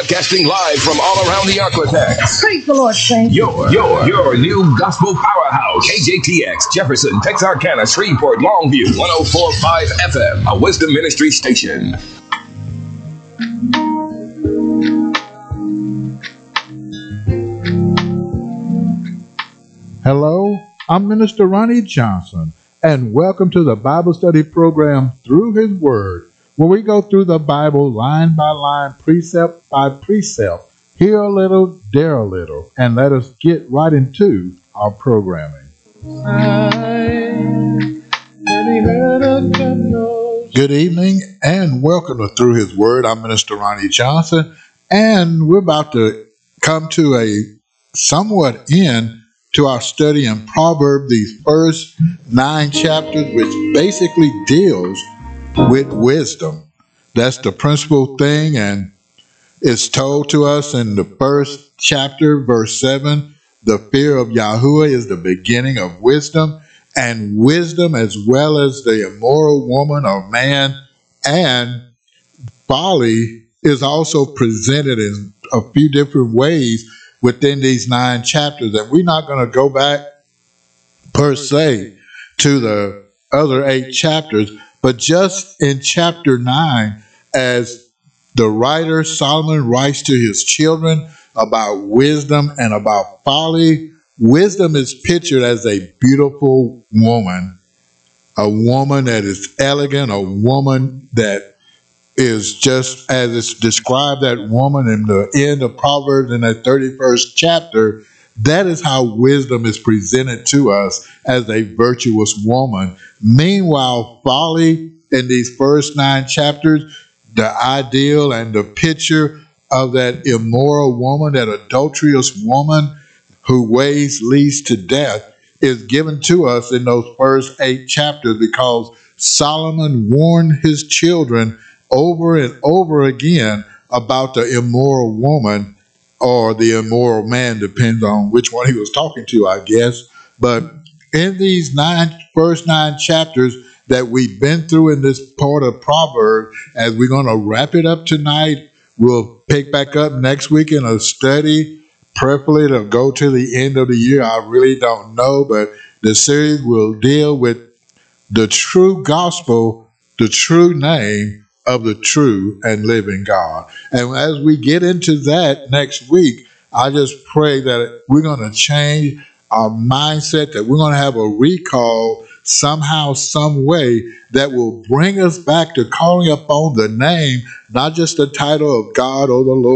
Broadcasting live from all around the Aquatex. Praise the Lord, saints. Your new gospel powerhouse. KJTX, Jefferson, Texarkana, Shreveport, Longview, 104.5 FM, a Wisdom Ministry station. Hello, I'm Minister Ronnie Johnson, and welcome to the Bible study program Through His Word, where we go through the Bible line by line, precept by precept, hear a little, there a little, and let us get right into our programming. Good evening, and welcome to Through His Word. I'm Minister Ronnie Johnson, and we're about to come to a somewhat end to our study in Proverbs, these first 9 chapters, which basically deals with wisdom. That's the principal thing, and it's told to us in the first chapter, verse 7, the fear of Yahuwah is the beginning of wisdom, and wisdom as well as the immoral woman or man, and folly is also presented in a few different ways within these 9 chapters. And we're not going to go back per se to the other 8 chapters, but just in chapter 9, as the writer Solomon writes to his children about wisdom and about folly, wisdom is pictured as a beautiful woman, a woman that is elegant, a woman that is just as it's described, that woman in the end of Proverbs in that 31st chapter. That is how wisdom is presented to us, as a virtuous woman. Meanwhile, folly in these first 9 chapters, the ideal and the picture of that immoral woman, that adulterous woman whose ways leads to death, is given to us in those first 8 chapters, because Solomon warned his children over and over again about the immoral woman or the immoral man, depends on which one he was talking to, I guess. But in these first 9 chapters that we've been through in this part of Proverbs, as we're going to wrap it up tonight, we'll pick back up next week in a study, preferably to go to the end of the year. I really don't know, but the series will deal with the true gospel, the true name of the true and living God. And as we get into that next week, I just pray that we're going to change our mindset, that we're going to have a recall somehow, some way, that will bring us back to calling upon the name, not just the title of God or the Lord.